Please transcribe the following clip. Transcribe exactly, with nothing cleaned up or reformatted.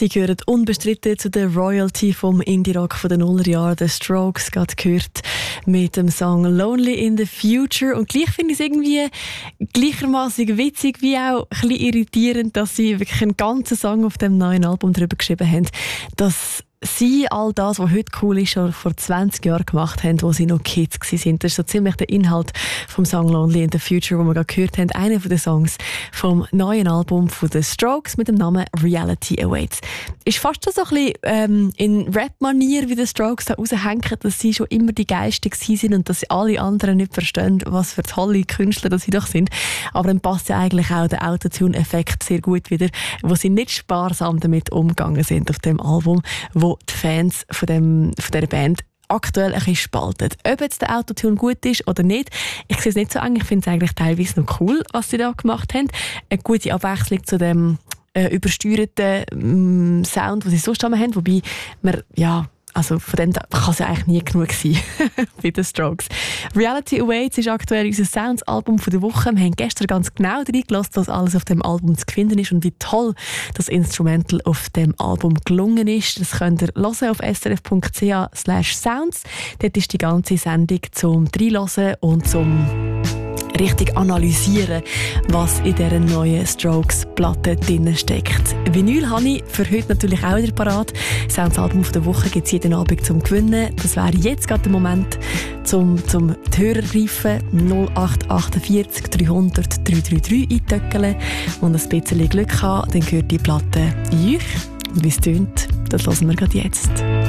Sie gehören unbestritten zu der Royalty vom Indie-Rock von den Nullerjahren. The Strokes, gerade gehört mit dem Song Lonely in the Future. Und gleich finde ich es irgendwie gleichermaßen witzig wie auch ein bisschen irritierend, dass sie wirklich einen ganzen Song auf dem neuen Album darüber geschrieben haben, dass sie all das, was heute cool ist, schon vor zwanzig Jahren gemacht haben, wo sie noch Kids waren. Das ist so ziemlich der Inhalt vom Song Lonely in the Future, den wir gerade gehört haben. Einer der Songs vom neuen Album von The Strokes mit dem Namen Reality Awaits. Ist fast so ein bisschen ähm, in Rap-Manier, wie The Strokes da raushängen, dass sie schon immer die Geilsten sind und dass alle anderen nicht verstehen, was für tolle Künstler das sie doch sind. Aber dann passt ja eigentlich auch der Autotune-Effekt sehr gut wieder, wo sie nicht sparsam damit umgegangen sind auf dem Album, wo die Fans von, dem, von dieser Band aktuell ein bisschen spalten. Ob jetzt der Autotune gut ist oder nicht, ich sehe es nicht so eng. Ich finde es eigentlich teilweise noch cool, was sie da gemacht haben. Eine gute Abwechslung zu dem äh, übersteuerten äh, Sound, den sie sonst haben. Wobei man, ja, also von dem kann es ja eigentlich nie genug sein bei den Strokes. Reality Awaits ist aktuell unser Sounds-Album der Woche. Wir haben gestern ganz genau reingelassen, was alles auf dem Album zu finden ist und wie toll das Instrumental auf dem Album gelungen ist. Das könnt ihr hören auf srf.ch slash sounds. Dort ist die ganze Sendung zum Reinhören und zum richtig analysieren, was in dieser neuen Strokes-Platte drin steckt. Vinyl habe ich für heute natürlich auch wieder parat. Das Sounds-Album der Woche gibt es jeden Abend zum Gewinnen. Das wäre jetzt gerade der Moment, zum, zum die Hörer greifen. null acht vier acht dreihundert dreihundertdreiunddreißig eintöckeln und ein bisschen Glück haben, dann gehört die Platte in euch. Und wie es tönt, das hören wir gerade jetzt.